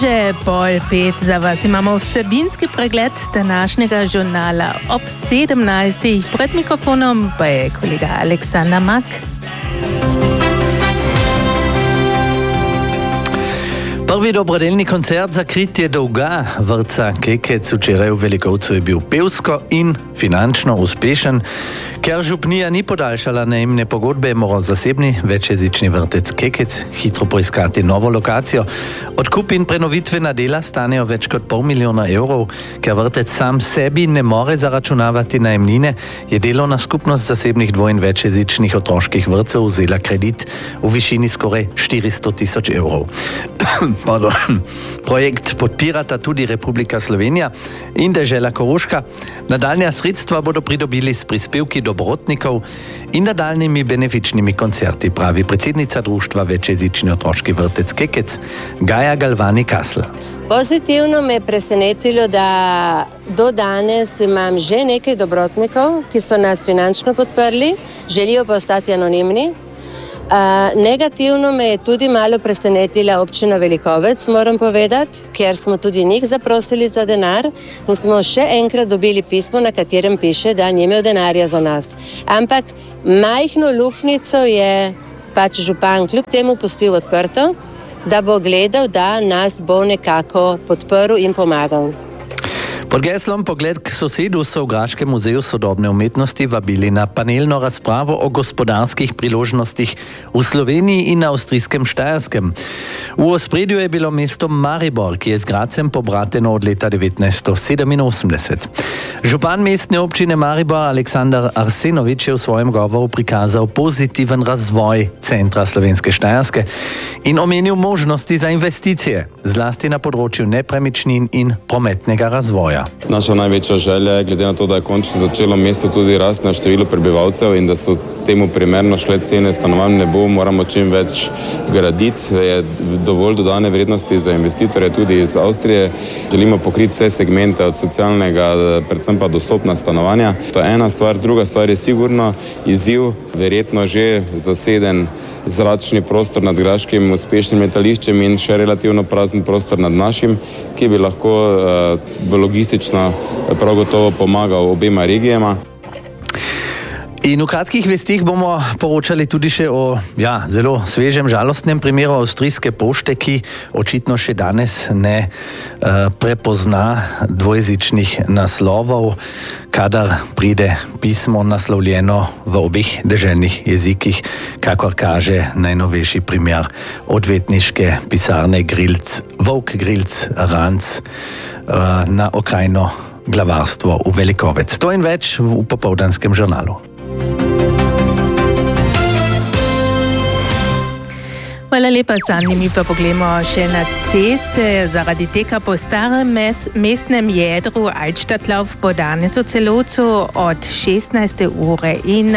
Že pol pet za vas imamo vsebinski pregled današnjega žurnala. Ob 17. pred mikrofonom pa je kolega Aleksandar Mak. Prvi dobrodelni koncert za kritje dolga vrtca Kekec včeraj v Velikovcu je bil pevsko in finančno uspešen. Ker župnija ni podaljšala najemne pogodbe, mora zasebni večjezični vrtec Kekec hitro poiskati novo lokacijo. Odkup in prenovitvena dela stanejo več kot $500 000. Ker vrtec sam sebi ne more zaračunavati najemnine, je delovna skupnost zasebnih dvo- in večjezičnih otroških vrtcev vzela kredit v višini skoraj €400 000. Projekt podpirata tudi Republika Slovenija in dežela Koroška. Nadaljnja sredstva bodo pridobili s prispevki dobrotnikov in nadaljnimi benefičnimi koncerti, pravi predsednica društva Večjezični otroški vrtec Kekec, Gaja Galvani-Kasl. Pozitivno me je presenetilo, da do danes imam že nekaj dobrotnikov, ki so nas finančno podprli, želijo pa ostati anonimni. Negativno me je tudi malo presenetila občina Velikovec, moram povedati, ker smo tudi njih zaprosili za denar in smo še enkrat dobili pismo, na katerem piše, da ni imel denarja za nas. Ampak majhno luknjico je pač župan kljub temu pustil odprto, da bo gledal, da nas bo nekako podprl in pomagal. Pod geslom Pogled k sosedu so v Graškem muzeju sodobne umetnosti vabili na panelno razpravo o gospodarskih priložnostih v Sloveniji in na avstrijskem Štajerskem. V ospredju je bilo mesto Maribor, ki je z Gradcem pobrateno od leta 1987. Župan mestne občine Maribor Aleksandar Arsenovič je v svojem govoru prikazal pozitiven razvoj centra Slovenske Štajerske in omenil možnosti za investicije, zlasti na področju nepremičnin in prometnega razvoja. Naša največja želja je, glede na to, da je končno začelo mesto tudi rasti na število prebivalcev in da so temu primerno šle cene stanovanj ne bo, moramo čim več graditi. Je dovolj dodane vrednosti za investitorje tudi iz Avstrije. Želimo pokriti vse segmente od socialnega, predvsem pa dostopna stanovanja. To je ena stvar. Druga stvar je sigurno izziv, verjetno že zaseden zračni prostor nad graškim uspešnim letališčem in še relativno prazen prostor nad našim, ki bi lahko logistično prav gotovo pomagal obema regijama. In v kratkih vestih bomo poročali tudi še o zelo svežem, žalostnem primeru avstrijske pošte, ki očitno še danes ne prepozna dvojezičnih naslovov, kadar pride pismo naslovljeno v obeh deželnih jezikih, kakor kaže najnovejši primer odvetniške pisarne Volk Grilc Ranc na okrajno glavarstvo v Velikovec. To in več v popoldanskem žurnalu. Hvala lepa, Sandi. Mi pa pogledamo še na ceste. Zaradi teka po starem mestnem jedru Altstadtlauf po danesu celovcu od 16. ure in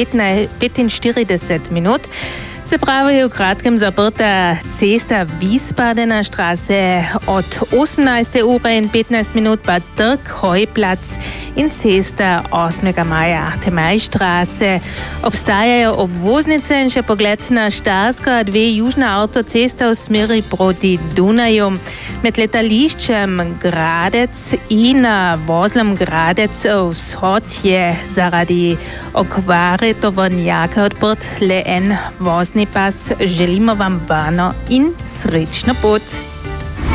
45 minut. Se pravi, je v kratkem zaprta cesta Wiesbadener Straße od 18. ure in 15 minut pa trg Hojplac in cesta 8. maja Artemajstraße. Obstajajo obvoznice in še pogled na Štajersko A2 južna avtocesta v smeri proti Dunaju. Med letališčem Gradec in vozlom Gradec vzhod je zaradi okvare tovornjaka odprt le en vozni pas. Želimo vam varno in srečno pot.